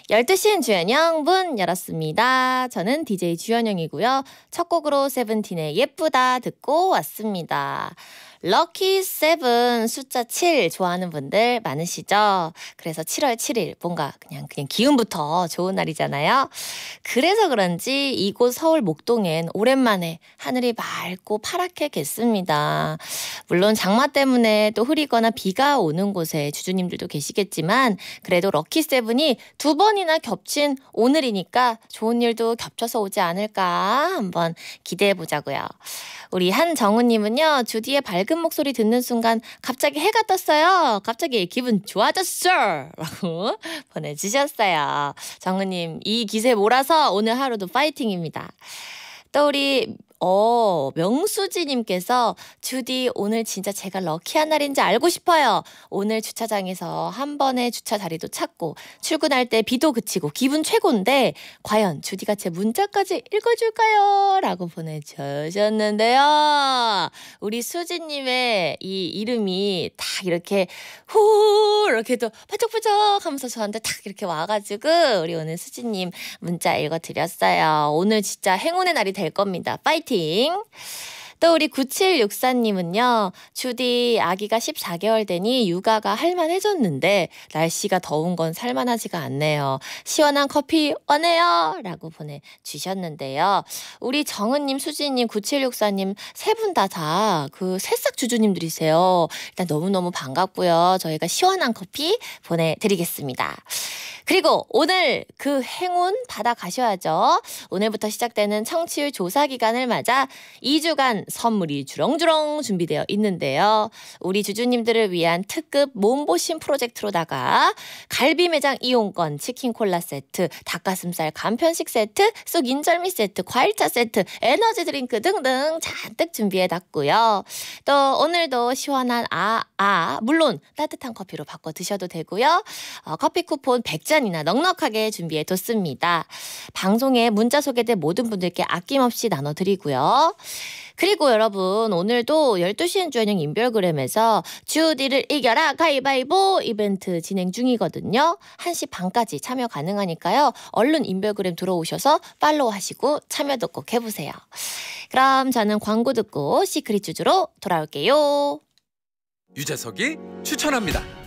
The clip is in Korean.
12시엔 주현영 문 열었습니다. 저는 DJ 주현영이고요. 첫 곡으로 세븐틴의 예쁘다 듣고 왔습니다. 럭키 세븐 숫자 7 좋아하는 분들 많으시죠? 그래서 7월 7일 뭔가 그냥 기운부터 좋은 날이잖아요. 그래서 그런지 이곳 서울 목동엔 오랜만에 하늘이 맑고 파랗게 겠습니다. 물론 장마 때문에 또 흐리거나 비가 오는 곳에 주주님들도 계시겠지만 그래도 럭키 세븐이 두 번이나 겹친 오늘이니까 좋은 일도 겹쳐서 오지 않을까 한번 기대해 보자고요. 우리 한정우님은요. 주디의 밝은 목소리 듣는 순간 갑자기 해가 떴어요. 갑자기 기분 좋아졌어 라고 보내주셨어요. 정우님 이 기세 몰아서 오늘 하루도 파이팅입니다. 또 우리 명수지님께서 주디 오늘 진짜 제가 럭키한 날인지 알고 싶어요. 오늘 주차장에서 한 번의 주차 자리도 찾고 출근할 때 비도 그치고 기분 최고인데 과연 주디가 제 문자까지 읽어줄까요? 라고 보내주셨는데요. 우리 수지님의 이 이름이 딱 이렇게 이렇게 또 반짝반짝 하면서 저한테 딱 이렇게 와가지고 우리 오늘 수지님 문자 읽어드렸어요. 오늘 진짜 행운의 날이 될 겁니다. 파이팅! 또 우리 9764님은요. 주디 아기가 14개월 되니 육아가 할만해졌는데 날씨가 더운 건 살만하지가 않네요. 시원한 커피 원해요 라고 보내주셨는데요. 우리 정은님, 수지님, 9764님 세 분 다 그 새싹 주주님들이세요. 일단 너무너무 반갑고요. 저희가 시원한 커피 보내드리겠습니다. 그리고 오늘 그 행운 받아가셔야죠. 오늘부터 시작되는 청취율 조사 기간을 맞아 2주간 선물이 주렁주렁 준비되어 있는데요. 우리 주주님들을 위한 특급 몸보신 프로젝트로다가 갈비 매장 이용권, 치킨 콜라 세트, 닭가슴살 간편식 세트, 쑥 인절미 세트, 과일차 세트, 에너지 드링크 등등 잔뜩 준비해놨고요. 또 오늘도 시원한 물론 따뜻한 커피로 바꿔 드셔도 되고요. 커피 쿠폰 100잔이나 넉넉하게 준비해뒀습니다. 방송에 문자 소개된 모든 분들께 아낌없이 나눠드리고요. 그리고 여러분 오늘도 12시엔 주현영 인별그램에서 주디를 이겨라 가위바위보 이벤트 진행 중이거든요. 1시 반까지 참여 가능하니까요. 얼른 인별그램 들어오셔서 팔로우 하시고 참여도 꼭 해보세요. 그럼 저는 광고 듣고 시크릿 주주로 돌아올게요. 유재석이 추천합니다.